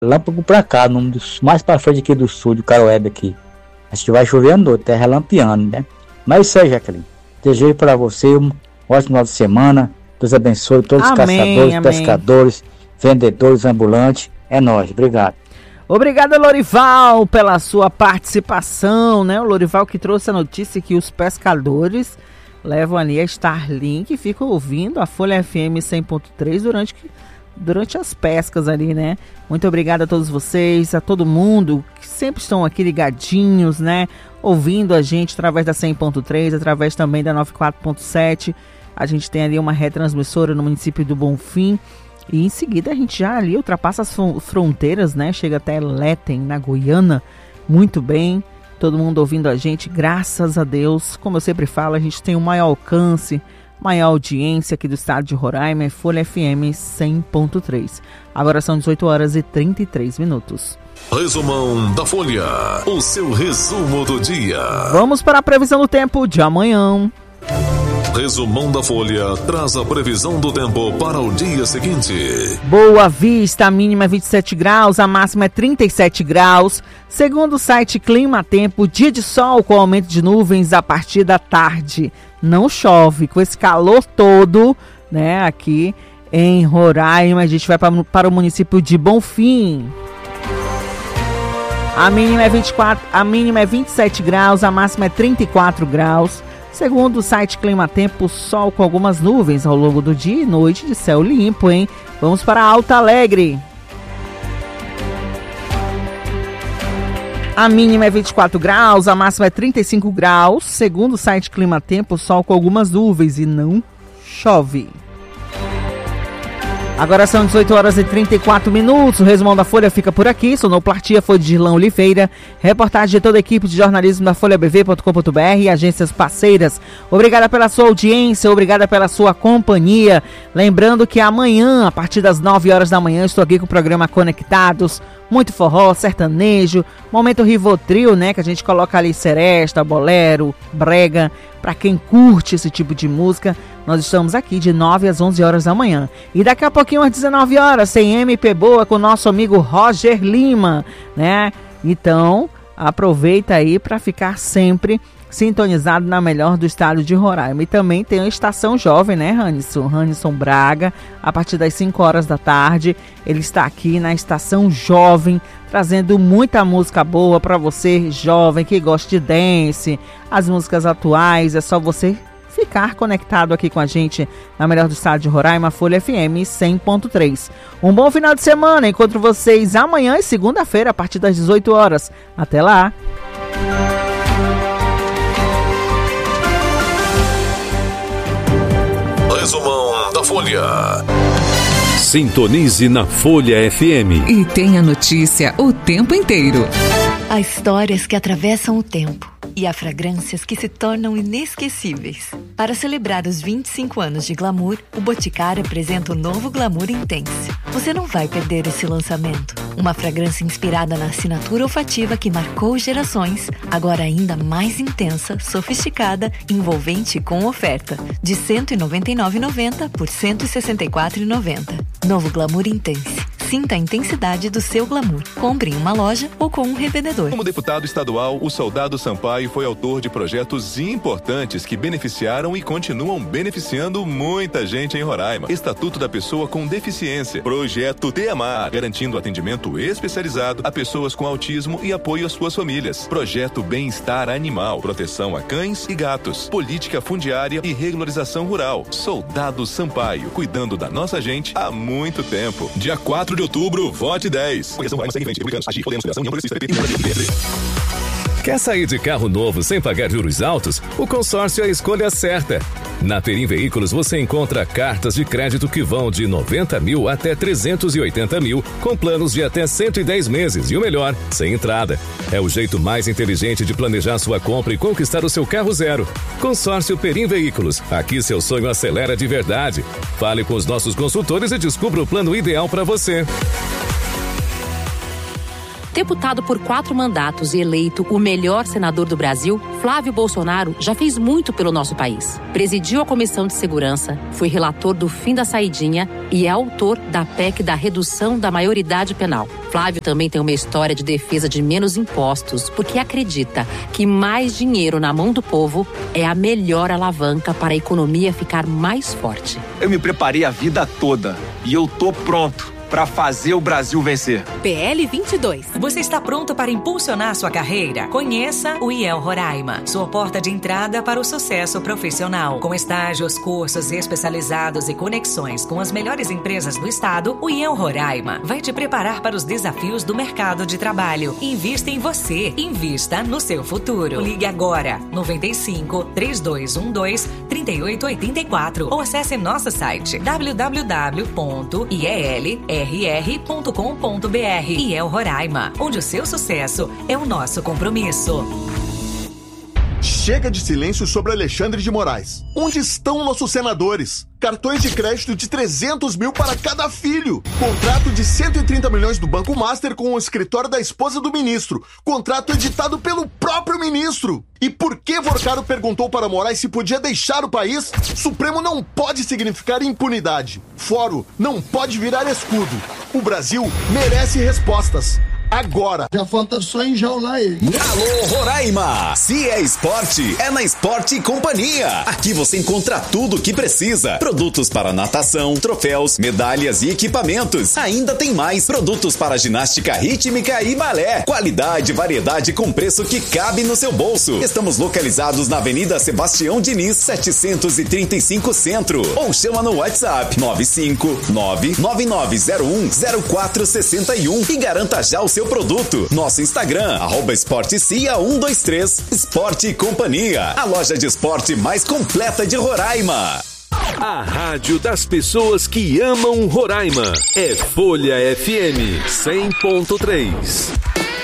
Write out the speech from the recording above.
relâmpago pra cá, mais pra frente aqui do sul, do Caroebe aqui. Acho que vai chover à noite, tá relampeando, né? Mas isso aí, Jaqueline. Desejo para você um ótimo final de semana. Deus abençoe todos os caçadores, pescadores, vendedores, ambulantes. É nóis, obrigado. Obrigado, Lorival, pela sua participação, né? O Lorival que trouxe a notícia que os pescadores levam ali a Starlink e ficam ouvindo a Folha FM 100.3 durante as pescas ali, né? Muito obrigado a todos vocês, a todo mundo que sempre estão aqui ligadinhos, né? Ouvindo a gente através da 100.3, através também da 94.7. A gente tem ali uma retransmissora no município do Bonfim. E em seguida a gente já ali ultrapassa as fronteiras, né? Chega até Letem, na Guiana. Muito bem. Todo mundo ouvindo a gente, graças a Deus. Como eu sempre falo, a gente tem o maior alcance, maior audiência aqui do estado de Roraima, é Folha FM 100.3. Agora são 18 horas e 33 minutos. Resumão da Folha, o seu resumo do dia. Vamos para a previsão do tempo de amanhã. Resumão da Folha traz a previsão do tempo para o dia seguinte. Boa Vista, a mínima é 27 graus, a máxima é 37 graus. Segundo o site Clima Tempo, dia de sol com aumento de nuvens a partir da tarde. Não chove, com esse calor todo, né, aqui em Roraima. A gente vai para o município de Bonfim. A mínima é 27 graus, a máxima é 34 graus. Segundo o site Clima Tempo, sol com algumas nuvens ao longo do dia e noite de céu limpo, hein? Vamos para Alto Alegre. A mínima é 24 graus, a máxima é 35 graus. Segundo o site Clima Tempo, sol com algumas nuvens e não chove. Agora são 18 horas e 34 minutos. O resumão da Folha fica por aqui. Sonoplastia foi de Dirlão Oliveira. Reportagem de toda a equipe de jornalismo da folhabv.com.br e agências parceiras. Obrigada pela sua audiência, obrigada pela sua companhia. Lembrando que amanhã, a partir das 9 horas da manhã, estou aqui com o programa Conectados. Muito forró, sertanejo, momento Rivotril, né? Que a gente coloca ali seresta, bolero, brega. Para quem curte esse tipo de música, nós estamos aqui de 9 às 11 horas da manhã. E daqui a pouquinho às 19 horas tem MP Boa com o nosso amigo Roger Lima, né? Então, aproveita aí para ficar sempre sintonizado na melhor do estado de Roraima. E também tem a Estação Jovem, né, Rannisson Braga, a partir das 5 horas da tarde. Ele está aqui na Estação Jovem, trazendo muita música boa para você, jovem, que gosta de dance, as músicas atuais. É só você ficar conectado aqui com a gente na melhor do estado de Roraima, Folha FM 100.3. Um bom final de semana. Encontro vocês amanhã e segunda-feira, a partir das 18 horas. Até lá! Resumão da Folha. Sintonize na Folha FM e tenha notícia o tempo inteiro. Há histórias que atravessam o tempo e há fragrâncias que se tornam inesquecíveis. Para celebrar os 25 anos de Glamour, o Boticário apresenta o novo Glamour Intense. Você não vai perder esse lançamento. Uma fragrância inspirada na assinatura olfativa que marcou gerações, agora ainda mais intensa, sofisticada, envolvente e com oferta de R$ 199,90 por R$ 164,90. Novo Glamour Intense. Sinta a intensidade do seu glamour. Compre em uma loja ou com um revendedor. Como deputado estadual, o Soldado Sampaio foi autor de projetos importantes que beneficiaram e continuam beneficiando muita gente em Roraima. Estatuto da Pessoa com Deficiência. Projeto Teamar, garantindo atendimento especializado a pessoas com autismo e apoio às suas famílias. Projeto Bem-Estar Animal. Proteção a cães e gatos. Política fundiária e regularização rural. Soldado Sampaio, cuidando da nossa gente há muito tempo. Dia 4 de outubro, vote 10. Quer sair de carro novo sem pagar juros altos? O consórcio é a escolha certa. Na Perim Veículos você encontra cartas de crédito que vão de 90 mil até 380 mil, com planos de até 110 meses e o melhor, sem entrada. É o jeito mais inteligente de planejar sua compra e conquistar o seu carro zero. Consórcio Perim Veículos. Aqui seu sonho acelera de verdade. Fale com os nossos consultores e descubra o plano ideal para você. Deputado por 4 mandatos e eleito o melhor senador do Brasil, Flávio Bolsonaro já fez muito pelo nosso país. Presidiu a Comissão de Segurança, foi relator do fim da saidinha e é autor da PEC da redução da maioridade penal. Flávio também tem uma história de defesa de menos impostos, porque acredita que mais dinheiro na mão do povo é a melhor alavanca para a economia ficar mais forte. Eu me preparei a vida toda e eu tô pronto para fazer o Brasil vencer. PL 22. Você está pronto para impulsionar sua carreira? Conheça o IEL Roraima, sua porta de entrada para o sucesso profissional. Com estágios, cursos especializados e conexões com as melhores empresas do estado, o IEL Roraima vai te preparar para os desafios do mercado de trabalho. Invista em você, invista no seu futuro. Ligue agora 95 3212 3884 ou acesse nosso site www.ielr.com.br. IEL Roraima, onde o seu sucesso é o nosso compromisso. Chega de silêncio sobre Alexandre de Moraes. Onde estão nossos senadores? Cartões de crédito de 300 mil para cada filho. Contrato de 130 milhões do Banco Master com o escritório da esposa do ministro. Contrato editado pelo próprio ministro. E por que Vorcaro perguntou para Moraes se podia deixar o país? Supremo não pode significar impunidade. Fórum não pode virar escudo. O Brasil merece respostas. Agora. Já falta só enjaular ele. Alô, Roraima! Se é esporte, é na Esporte Companhia. Aqui você encontra tudo o que precisa. Produtos para natação, troféus, medalhas e equipamentos. Ainda tem mais. Produtos para ginástica rítmica e balé. Qualidade e variedade com preço que cabe no seu bolso. Estamos localizados na Avenida Sebastião Diniz, 735 Centro. Ou chama no WhatsApp 959-9901-0461 e garanta já o seu produto. Nosso Instagram, @esportecia123. Esporte Companhia, a loja de esporte mais completa de Roraima. A rádio das pessoas que amam Roraima é Folha FM 100.3.